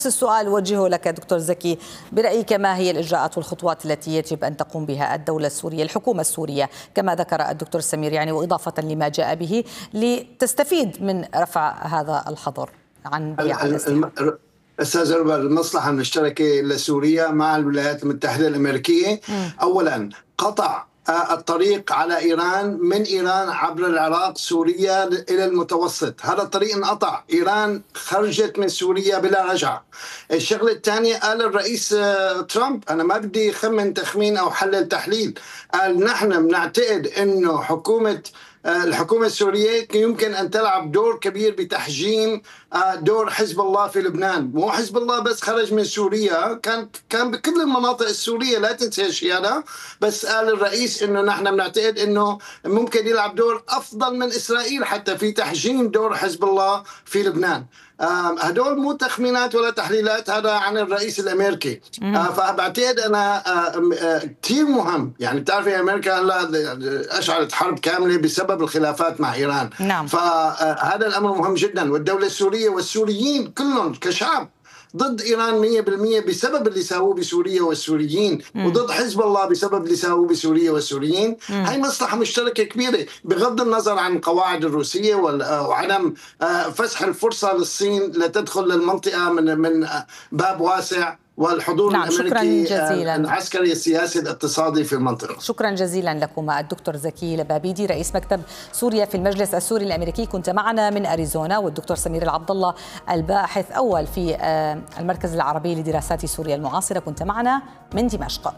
السؤال وجهه لك دكتور زكي، برأيك ما هي الإجراءات والخطوات التي يجب أن تقوم بها الدولة السورية، الحكومة السورية كما ذكر الدكتور سمير يعني، وإضافة لما جاء به لتستفيد من رفع هذا الحظر عن بيع الأسلحة؟ أستاذ ربا، المصلحة المشتركة لسوريا مع الولايات المتحدة الأمريكية أولا قطع الطريق على إيران من إيران عبر العراق سوريا إلى المتوسط. هذا الطريق انقطع، إيران خرجت من سوريا بلا رجعة. الشغلة الثانية، قال الرئيس ترامب، أنا ما بدي خمن تخمين أو حلل تحليل، قال نحن بنعتقد أنه الحكومة السورية يمكن أن تلعب دور كبير بتحجيم دور حزب الله في لبنان. مو حزب الله بس خرج من سوريا، كان بكل المناطق السورية، لا تنسى الشيء هذا. بس قال الرئيس إنه نحن بنعتقد إنه ممكن يلعب دور أفضل من إسرائيل حتى في تحجيم دور حزب الله في لبنان. هدول مو تخمينات ولا تحليلات، هذا عن الرئيس الأمريكي. فبعتقد أنا كثير مهم، يعني بتعرفي أمريكا هلا أشعلت حرب كاملة بسبب الخلافات مع إيران. نعم. فهذا الأمر مهم جدا، والدولة السورية والسوريين كلهم كشعب ضد إيران 100% بسبب اللي ساووه بسوريا والسوريين، وضد حزب الله بسبب اللي ساووه بسوريا والسوريين. هاي مصلحة مشتركة كبيرة بغض النظر عن القواعد الروسية وعدم فسح الفرصة للصين لتدخل للمنطقة من باب واسع، والحضور الأمريكي العسكري السياسي الاقتصادي في المنطقة. شكرا جزيلا لكما الدكتور زكي لبابيدي رئيس مكتب سوريا في المجلس السوري الأمريكي، كنت معنا من أريزونا، والدكتور سمير العبد الله الباحث أول في المركز العربي لدراسات سوريا المعاصرة، كنت معنا من دمشق.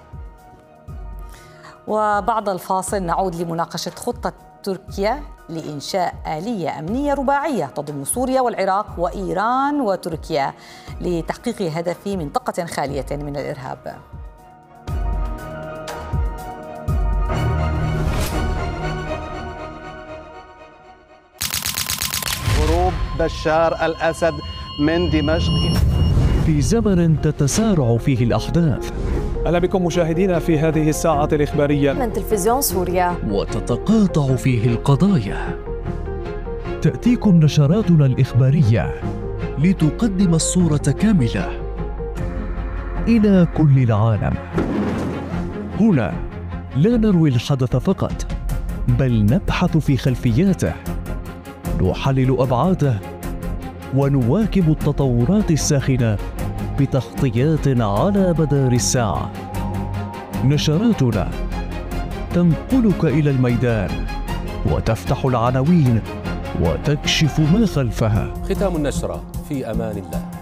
وبعد الفاصل نعود لمناقشة خطة تركيا لإنشاء آلية أمنية رباعية تضم سوريا والعراق وإيران وتركيا لتحقيق هدف منطقة خالية من الإرهاب. هروب بشار الأسد من دمشق في زمن تتسارع فيه الأحداث. أهلا بكم مشاهدينا في هذه الساعة الإخبارية من تلفزيون سوريا، وتتقاطع فيه القضايا. تأتيكم نشراتنا الإخبارية لتقدم الصورة كاملة إلى كل العالم. هنا لا نروي الحدث فقط، بل نبحث في خلفياته، نحلل أبعاده، ونواكب التطورات الساخنة بتغطيات على مدار الساعة. نشراتنا تنقلك إلى الميدان وتفتح العناوين وتكشف ما خلفها. ختام النشرة، في أمان الله.